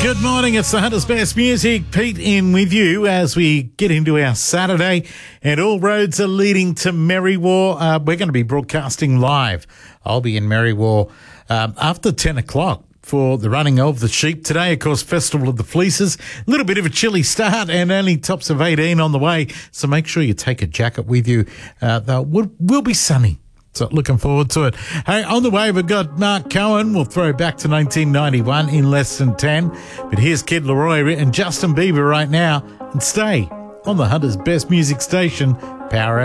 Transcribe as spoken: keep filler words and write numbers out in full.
Good morning, it's the Hunter's Best Music. Pete in with you as we get into our Saturday, and all roads are leading to Merriwa. Uh, we're going to be broadcasting live. I'll be in Merriwa um, after ten o'clock for the running of the sheep today. Of course, Festival of the Fleeces. A little bit of a chilly start and only tops of eighteen on the way, so make sure you take a jacket with you. Uh, though we'll, we'll be sunny. So looking forward to it. Hey, on the way, we've got Mark Cohen. We'll throw back to nineteen ninety-one in less than ten. But here's Kid Laroi and Justin Bieber right now. And stay on the Hunter's Best Music Station, Power